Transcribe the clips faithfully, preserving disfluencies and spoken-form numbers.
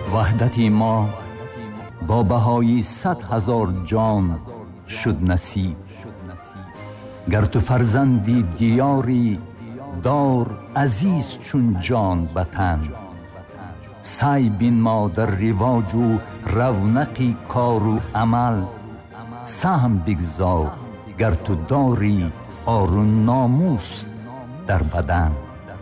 وحدت ما با بهای صد هزار جان شد نصیب. گر تو فرزندی دیاری دار عزیز چون جان وطن. سعی بین ما در رواج و رونق کار و عمل. سهم بگذار گر تو داری آر و ناموس در بدن.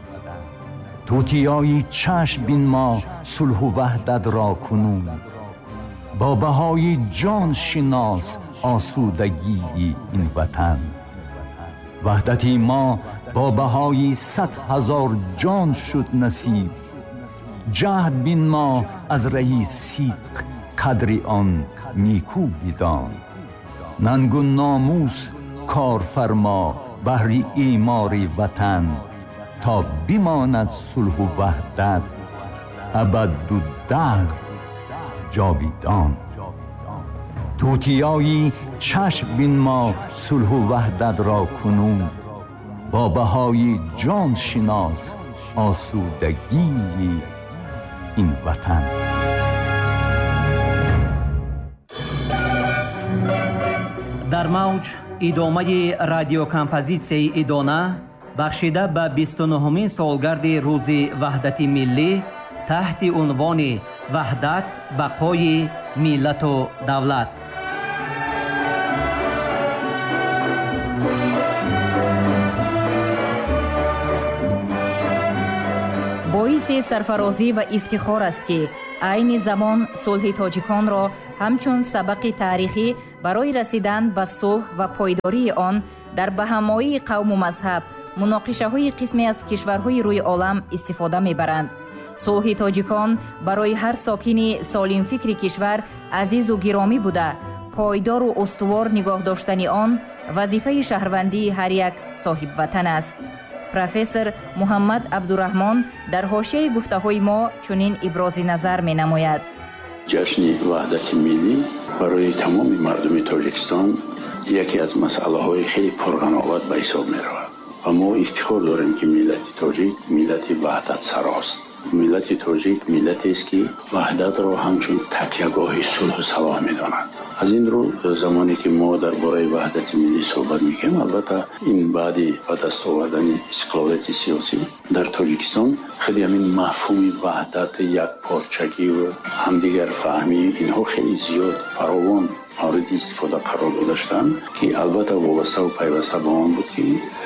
توتیای چشم بین ما صلح و وحدت را کنون. با بهای جان شناس آسودگی این وطن. وحدتی ما با بهای صد هزار جان شد نصیب. جهد بین ما از رهی صدق قدر آن نیکو بدان. ننگ و ناموس کار فرما بهر ایمار وطن. تا بماند صلح و وحدت ابد و دهر جاویدان. توتیایی چشم بین ما صلح و وحدت را کنون. با بهای جان شناس آسودگی این وطن. در موج ادامه رادیو کمپوزیسیای ادانه بخشیده به بیست و نهمین سالگرد روز وحدت ملی تحت عنوان وحدت بقای ملت و دولت. باعث سرفرازی و افتخار است که عین زمان صلح تاجیکان را همچون سبق تاریخی برای رسیدن به صلح و پایداری آن در بهمایی قوم و مذهب مناقشه های قسمی از کشورهای روی عالم استفاده میبرند. صلح تاجیکان برای هر ساکن سالم فکر کشور عزیز و گرامی بوده. پایدار و استوار نگاه داشتن آن وظیفه شهروندی هر یک صاحب وطن است. پروفسور محمد عبدالرحمن در حاشیه گفته‌های ما چنین ابراز نظر می‌نماید. جشن وحدت ملی برای تمام مردم تاجیکستان یکی از مسئله‌های خیلی پرغناوت به حساب می‌رود و ما افتخار داریم که ملت تاجیک ملت وحدت سراست. ملت تاجیک ملتی است که وحدت را همچون تکیه‌گاه صلح و صلاح می‌داند. از این رو زمانی که ما درباره وحدت ملی صحبت می‌کنیم، البته این بعدی به دست آوردن استقلالیت سیاسی در تاجیکستان خیلی همین مفهوم وحدت یک پارچگی و همدیگر فهمی اینها خیلی زیاد فراوان مورد استفاده قرار داشتند که البته وابسته و پیوسته به آن بود که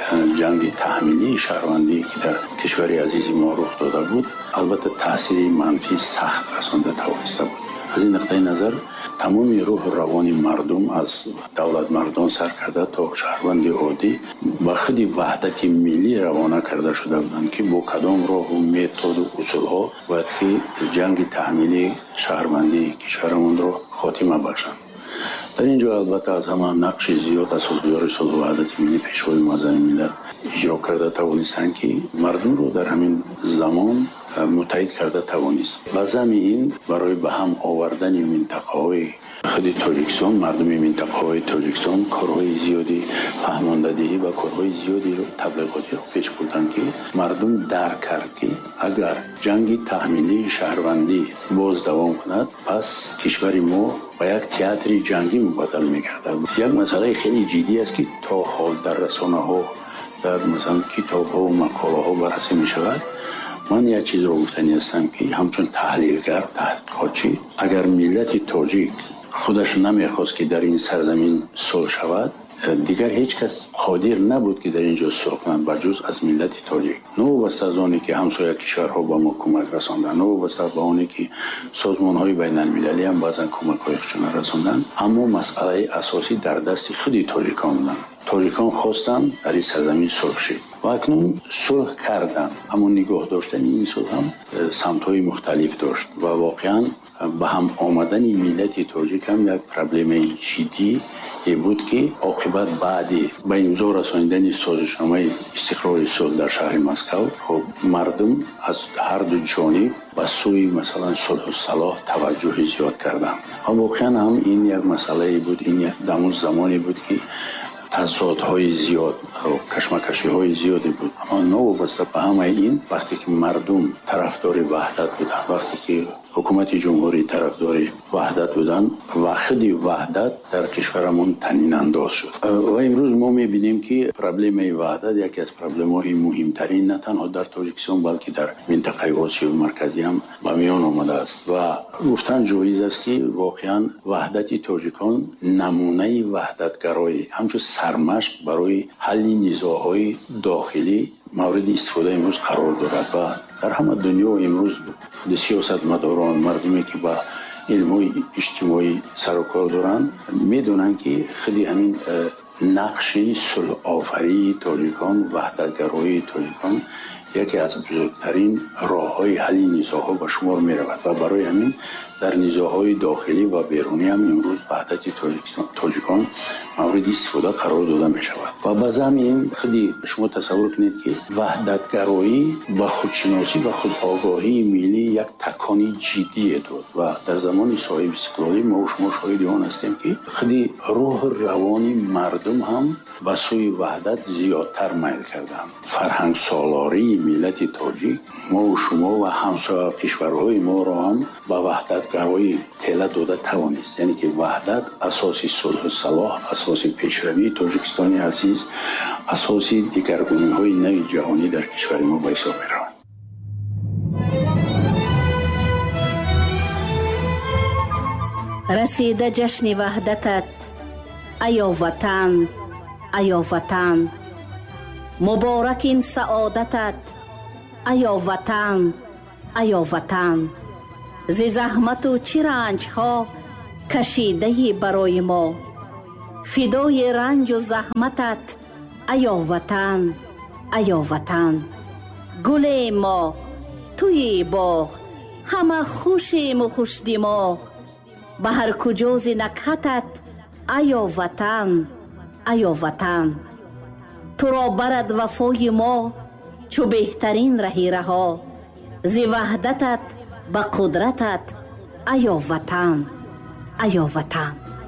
جنگ تحمیلی شهروندی که در کشور عزیز ما رخ داده بود البته تاثیر منفی سخت رسانده توانسته بود. از این نقطه نظر تمام روح روان مردم از دولت مردان سر کرده تا شهروند عادی با خود وحدت ملی روانه کرده شده بودند که با کدام راه و متد و اصول ها باید که جنگ تحمیلی شهروندی کشورمون را خاتمه بخشند. در اینجا البته از همه نقش زیاد اساسیار صلح و وحدت ملی پیشوای معظم ملت اجرا کرده توانستند که مردم رو در همین زمان متحد کرده توانست. و زمین برای به هم آوردن منطقه‌های خود تاجیکستان، مردم منطقه‌های تاجیکستان کارهای زیادی فهماندهی و کارهای زیادی رو تبلیغاتی رو پیش بردند که مردم درک کرد که اگر جنگ تحمیلی شهروندی باز دوام کند پس کشور ما با یک تئاتر جنگی مبدل می‌گردد. یک مسئله خیلی جدی است که تا حال در رسانه‌ها در مثلا کتاب‌ها و مقاله‌ها بررسی می‌شود. من یک چیز رو گفتنی هستم که همچون تحلیلگر تحقیقاتچی اگر ملت تاجیک خودش نمیخواست که در این سرزمین صلح شود دیگر هیچ کس قادر نبود که در اینجا صلح کند بجز از ملت تاجیک. نه واسه از آنی که همسایه کشورها با ما کمک رساندن، نه واسه با آنی که سازمان‌های بین‌المللی هم بعضا کمک‌هایشون رساندن، اما مسئله اساسی در دست خود تاجیکان بودن. تاجیکان خواستن در این سرزمین صلح شد و اکنون صلح کردن، اما نگاه داشتن این صلح هم سمت‌های مختلف داشت و واقعاً به هم آمدن ملت تاجیک هم یک پرابلم جدی بود که عاقبت بعدی به امضا رساندن سازشنامه استقرار صلح در شهر مسکو خب مردم از هر دو جانب به سوی مثلا صلح و صلاح توجه زیاد کردند. اما واقعا هم این یک مسئله بود، این یک دمون زمانی بود که تضادهای زیاد و کشمکشی‌های زیادی بود. اما نوابسته به همه این، وقتی که مردم طرفدار وحدت بودن، وقتی که حکومت جمهوری طرفدار وحدت بودن و خودی وحدت در کشورمون طنین انداز شد. و امروز ما می‌بینیم که پرابلم وحدت یکی از پرابلم‌های مهمترین نه تنها در تاجیکستان بلکه در منطقه آسیای مرکزی هم به میان آمده است و گفتن جایز است که واقعا وحدت تاجیکان نمونه وحدتگرایی همچون سرمشق برای حل نزاع‌های داخلی مورد استفاده امروز قرار دارد و در همه دنیا امروز سیاستمداران، مردمی که با علم اجتماعی سر و کار دارند میدونن که خیلی همین نقشی صلح آفری تاجیکان، وحدتگرایی تاجیکان یکی از بزرگترین راه‌های حل نزاع‌ها به شمار می‌رود و برای همین در نزاع‌های داخلی و بیرونی هم امروز وحدت تاجیکان مورد استفاده قرار داده می‌شود و باز همین خیلی شما تصور کنید که وحدتگرایی و خودشناسی و خودآگاهی ملی یک تکانی جدی داد و در زمان صاحب استقلالی ما و شما شاهد آن هستیم که خیلی روح روانی مردم هم به سوی وحدت زیادتر میل کردند. فرهنگ سالاری ملت تاجیک ما و شما و همسایه کشورهای ما را هم به وحدت گرایی تله داده توانست، یعنی که وحدت اساسی صلح و صلاح، اساسی پیشروی تاجیکستانی عزیز، اساسی دیگرگونی های نوی جهانی در کشور ما به حساب می‌رود. رسیده جشن وحدتت ایا وطن، ایا وطن، مبارک این سعادتت ایا وطن، ایا وطن. ز زحمت و چه رنج ها کشیده برای ما، فدای رنج و زحمتت ایا وطن، ایا وطن. گل ما توی باغ همه خوشیم و خوش دماغ، به هر کجا ز نکهتت ایا وطن، ایا وطن. تو را برد وفای ما چو بهترین رهی رها، ز وحدتت به قدرتت ایا وطن، ایا وطن.